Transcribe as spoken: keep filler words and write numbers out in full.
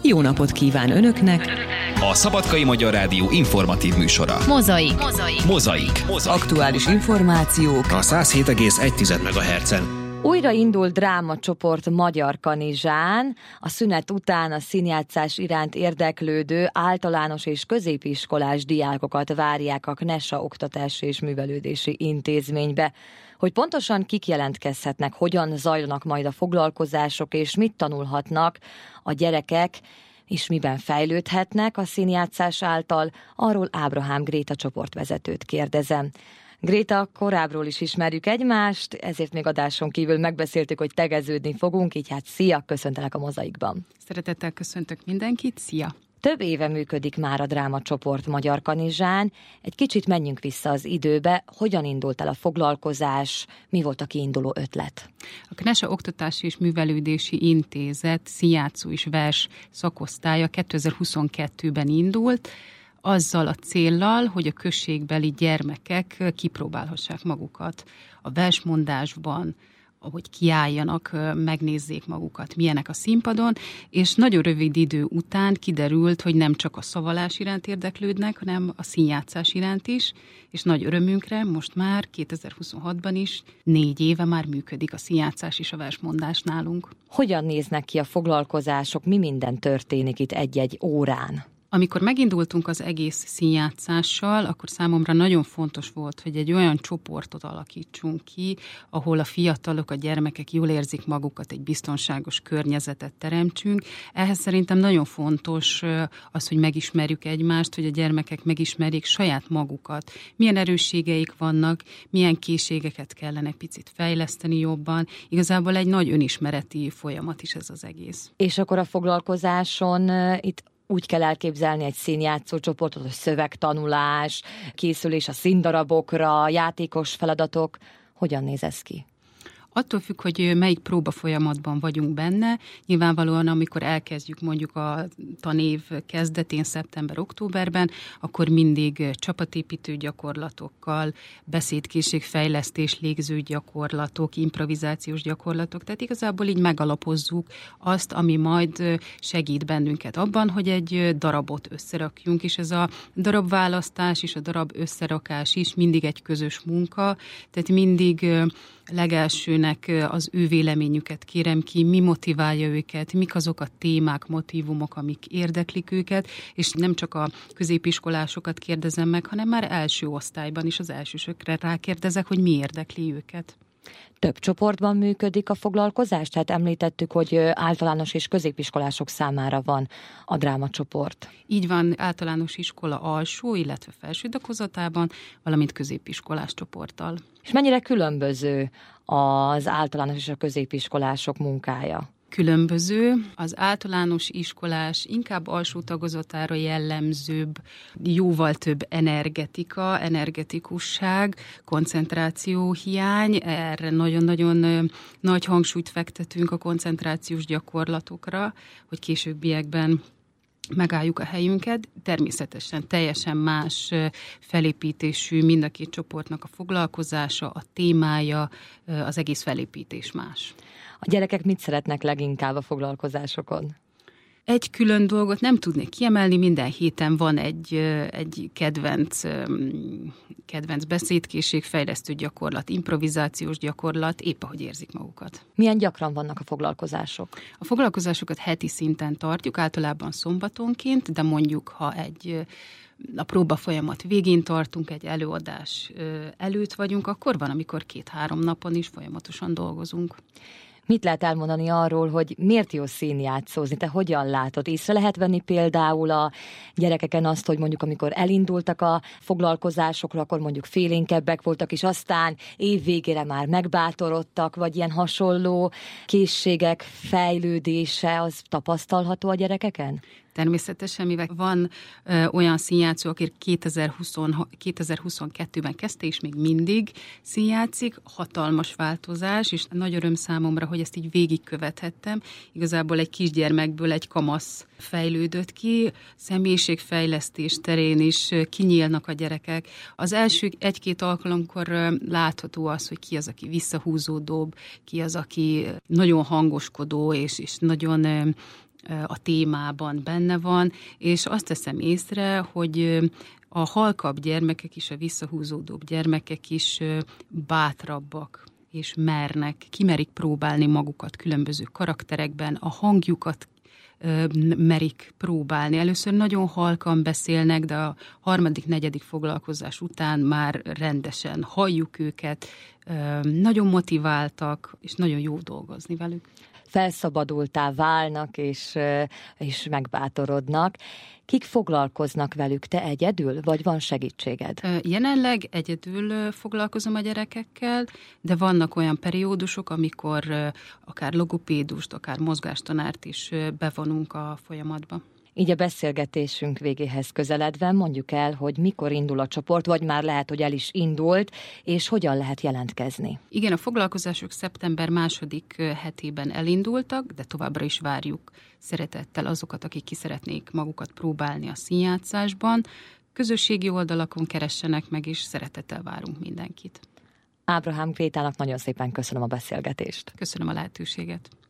jó napot kíván Önöknek! A Szabadkai Magyar Rádió informatív műsora. Mozaik. Mozaik. Mozaik. Aktuális információk A száz hét egész egy megahertzen. Újra indult drámacsoport Magyar Kanizsán. A szünet után a színjátszás iránt érdeklődő általános és középiskolás diákokat várják a Knesa Oktatási és Művelődési Intézménybe. Hogy pontosan kik jelentkezhetnek, hogyan zajlanak majd a foglalkozások, és mit tanulhatnak a gyerekek, és miben fejlődhetnek a színjátszás által, arról Ábrahám Gréta csoportvezetőt kérdezem. Gréta, korábbról is ismerjük egymást, ezért még adáson kívül megbeszéltük, hogy tegeződni fogunk, így hát szia, köszöntelek a Mozaikban. Szeretettel köszöntök mindenkit, szia! Több éve működik már a drámacsoport Magyar Kanizsán. Egy kicsit menjünk vissza az időbe. Hogyan indult el a foglalkozás? Mi volt a kiinduló ötlet? A Knesa Oktatási és Művelődési Intézet színjátszó és vers szakosztálya kétezer-huszonkettőben indult, azzal a céllal, hogy a községbeli gyermekek kipróbálhassák magukat a versmondásban, ahogy kiálljanak, megnézzék magukat, milyenek a színpadon, és nagyon rövid idő után kiderült, hogy nem csak a szavalás iránt érdeklődnek, hanem a színjátszás iránt is, és nagy örömünkre most már kétezer-huszonhatban is négy éve már működik a színjátszás és a versmondás nálunk. Hogyan néznek ki a foglalkozások, mi minden történik itt egy-egy órán? Amikor megindultunk az egész színjátszással, akkor számomra nagyon fontos volt, hogy egy olyan csoportot alakítsunk ki, ahol a fiatalok, a gyermekek jól érzik magukat, egy biztonságos környezetet teremtsünk. Ehhez szerintem nagyon fontos az, hogy megismerjük egymást, hogy a gyermekek megismerjék saját magukat. Milyen erősségeik vannak, milyen készségeket kellene picit fejleszteni jobban. Igazából egy nagy önismereti folyamat is ez az egész. És akkor a foglalkozáson itt úgy kell elképzelni egy színjátszó csoportot, hogy szövegtanulás, készülés a színdarabokra, játékos feladatok. Hogyan néz ez ki? Attól függ, hogy melyik próba folyamatban vagyunk benne. Nyilvánvalóan, amikor elkezdjük mondjuk a tanév kezdetén, szeptember-októberben, akkor mindig csapatépítő gyakorlatokkal, beszédkészségfejlesztés, légző gyakorlatok, improvizációs gyakorlatok. Tehát igazából így megalapozzuk azt, ami majd segít bennünket abban, hogy egy darabot összerakjunk, és ez a darabválasztás és a darab összerakás is mindig egy közös munka, tehát mindig legelsőnek az ő véleményüket kérem ki, mi motiválja őket, mik azok a témák, motívumok, amik érdeklik őket, és nem csak a középiskolásokat kérdezem meg, hanem már első osztályban is az elsősökre rákérdezek, hogy mi érdekli őket. Több csoportban működik a foglalkozás? Tehát említettük, hogy általános és középiskolások számára van a drámacsoport. Így van, általános iskola alsó, illetve felső tagozatában, valamint középiskolás csoporttal. És mennyire különböző az általános és a középiskolások munkája? Különböző. Az általános iskolás inkább alsó tagozatára jellemzőbb, jóval több energetika, energetikusság, koncentráció hiány. Erre nagyon-nagyon nagy hangsúlyt fektetünk a koncentrációs gyakorlatokra, hogy későbbiekben megálljuk a helyünket. Természetesen teljesen más felépítésű mind a két csoportnak a foglalkozása, a témája, az egész felépítés más. A gyerekek mit szeretnek leginkább a foglalkozásokon? Egy külön dolgot nem tudnék kiemelni, minden héten van egy, egy kedvenc, kedvenc beszédkészségfejlesztő gyakorlat, improvizációs gyakorlat, épp ahogy érzik magukat. Milyen gyakran vannak a foglalkozások? A foglalkozásokat heti szinten tartjuk, általában szombatonként, de mondjuk, ha egy a próba folyamat végén tartunk, egy előadás előtt vagyunk, akkor van, amikor két-három napon is folyamatosan dolgozunk. Mit lehet elmondani arról, hogy miért jó színjátszózni? Te hogyan látod? Észre lehet venni például a gyerekeken azt, hogy mondjuk amikor elindultak a foglalkozásokra, akkor mondjuk félénkebbek voltak, és aztán év végére már megbátorodtak, vagy ilyen hasonló készségek fejlődése, az tapasztalható a gyerekeken? Természetesen, mivel van ö, olyan színjátszó, aki kétezer-huszonkettőben kezdte, és még mindig színjátszik, hatalmas változás, és nagy öröm számomra, hogy ezt így végigkövethettem. Igazából egy kisgyermekből egy kamasz fejlődött ki, személyiségfejlesztés terén is kinyílnak a gyerekek. Az első egy-két alkalomkor látható az, hogy ki az, aki visszahúzódóbb, ki az, aki nagyon hangoskodó, és, és nagyon a témában benne van, és azt teszem észre, hogy a halkabb gyermekek is, a visszahúzódóbb gyermekek is bátrabbak, és mernek, kimerik próbálni magukat különböző karakterekben, a hangjukat merik próbálni. Először nagyon halkan beszélnek, de a harmadik, negyedik foglalkozás után már rendesen halljuk őket, nagyon motiváltak, és nagyon jó dolgozni velük. Felszabadultá válnak, és, és megbátorodnak. Kik foglalkoznak velük? Te egyedül, vagy van segítséged? Jelenleg egyedül foglalkozom a gyerekekkel, de vannak olyan periódusok, amikor akár logopédust, akár mozgástanárt is bevonunk a folyamatba. Így a beszélgetésünk végéhez közeledve mondjuk el, hogy mikor indul a csoport, vagy már lehet, hogy el is indult, és hogyan lehet jelentkezni. Igen, a foglalkozások szeptember második hetében elindultak, de továbbra is várjuk szeretettel azokat, akik ki szeretnék magukat próbálni a színjátszásban. Közösségi oldalakon keressenek meg, és szeretettel várunk mindenkit. Ábrahám Grétának nagyon szépen köszönöm a beszélgetést. Köszönöm a lehetőséget.